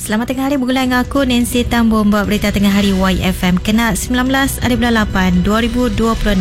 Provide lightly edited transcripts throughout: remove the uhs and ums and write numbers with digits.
Selamat tengah hari bergulai dengan aku Nancy Tambo membawa berita tengah hari YFM kena 19/8 2026.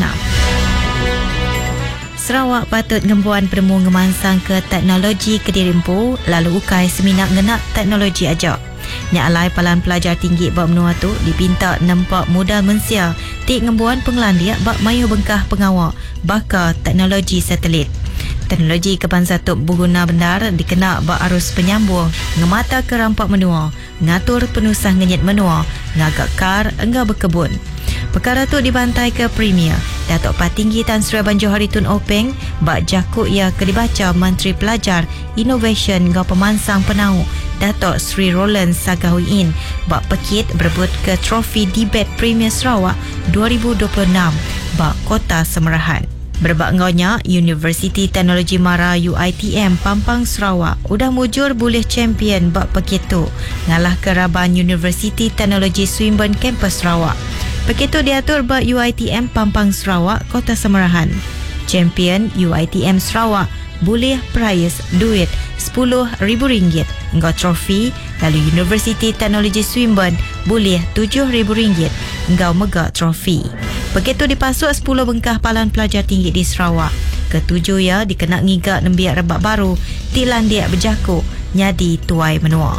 Sarawak patut ngembuan penemu ngemansang ke teknologi Kediri Empu lalu ukai seminat ngenak teknologi ajak. Nya alai palan pelajar tinggi bab menua tu dipinta nampak modal mensia tik ngembuan penglandiak bab mayu bengkah pengawak bakar teknologi satelit. Teknologi kebangsaan berguna benar dikena bak arus penyambung ngemata ke rampak menua, ngatur penusah ngenyit menua, ngagak kar enggak berkebun. Perkara tu dibantai ke Premier Datuk Patinggi Tan Sri Abang Johari Tun Openg bak jakuk ia ke dibaca Menteri Pelajar Innovation ngau pemansang penau Datuk Sri Roland Sagahuin bak pekit berebut ke trofi Debat Premier Sarawak 2026 bak Kota Semerahan. Berbak ngaunya, Universiti Teknologi Mara UiTM Pampang Sarawak udah mujur boleh champion bak pekitu ngalah ke Raban Universiti Teknologi Swinburne Campus Sarawak. Pekitu diatur bak UiTM Pampang Sarawak Kota Semerahan. Champion UiTM Sarawak boleh prize duit RM10,000 engkau trofi, lalu Universiti Teknologi Swinburne boleh RM7,000 engkau mega trofi. Begitu dipasuk 10 bengkah palan pelajar tinggi di Sarawak. Ketujuh ya dikena ngigak nembiak rebak baru tilan dia berjakuk nyadi tuai menua.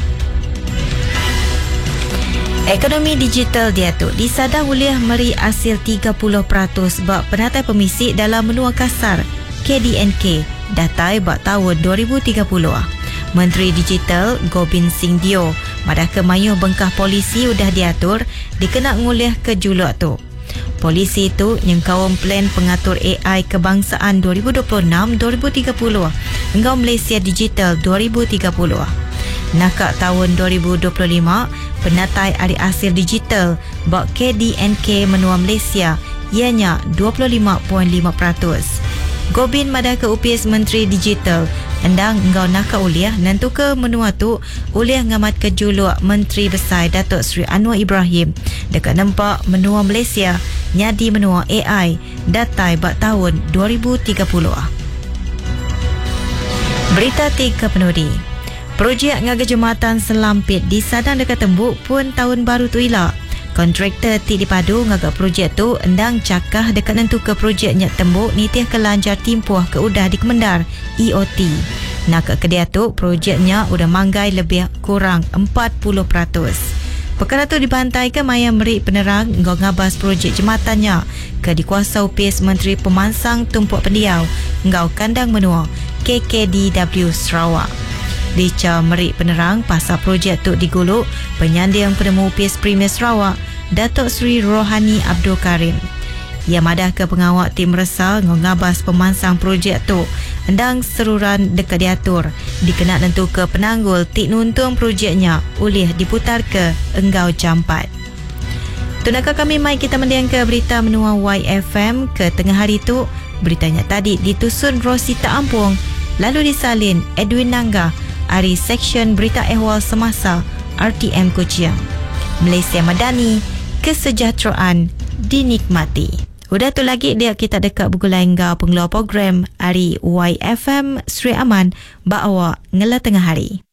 Ekonomi digital dia tu disadang oleh meri hasil 30% bak penatai pemisik dalam menua kasar KDNK datai bak tahun 2030. Menteri Digital Gobind Singh Dio madah ke mayuh bengkah polisi udah diatur dikena ngulih ke juluk tu. Polisi itu yang kawam plan pengatur AI kebangsaan 2026-2030 engkau Malaysia Digital 2030. Nakak tahun 2025 penatai hari hasil digital bak KDNK menua Malaysia ianya 25.5%. Gobin madah ke UPS Menteri Digital endang engkau nakak uliah nantu ke menua tu uliah ngamat ke juluk Menteri Besar Datuk Sri Anwar Ibrahim dekat nampak menua Malaysia nyadi menua AI datai bak tahun 2030. Berita 3 penudi. Projek ngaga jematan selampit di Sadang dekat Tembuk pun tahun baru tu ilah. Kontraktor ti dipadu ngaga projek tu endang cakah dekat nentu ke projek Nyak Tembuk nitih ke lanjar timpuh ke udah di Kemendar EOT. Nak ke dia tu projeknya udah manggai lebih kurang 40%. Perkara tu dibantai ke maya merik penerang ngau ngabas projek jematannya ke dikuasa UPS Menteri Pemansang Tumpuk Pendiau ngau kandang menua KKDW Sarawak. Dica merik penerang pasal projek tu diguluk penyandang penemu UPS Premier Sarawak Datuk Sri Rohani Abdul Karim. Ia madah ke pengawak tim resal ngabas pemansang projek tu endang seruran dekat diatur dikena tentu ke penanggul tik nuntung projeknya oleh diputar ke enggau jampat. Tunakah kami mai kita mendiang ke berita menua YFM ke tengah hari tu. Beritanya tadi ditusun Rosita Ampung lalu disalin Edwin Nangga dari Seksyen Berita Ehwal Semasa RTM Kuching. Malaysia Madani, kesejahteraan dinikmati. Udah tu lagi dia kita dekat bergulai enggau pengeluar program hari YFM Sri Aman bak awak ngela tengah hari.